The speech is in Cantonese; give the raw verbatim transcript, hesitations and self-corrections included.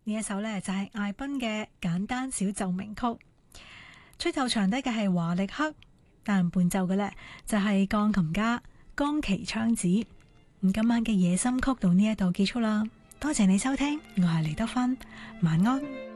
呢一首呢，就係艾賓嘅簡單小奏鳴曲，吹奏長笛嘅係華力克，但伴奏嘅呢，就係鋼琴家岡崎昌子。咁今晚嘅夜深曲到呢一度結束啦，多謝你收聽，我係李德芬，晚安。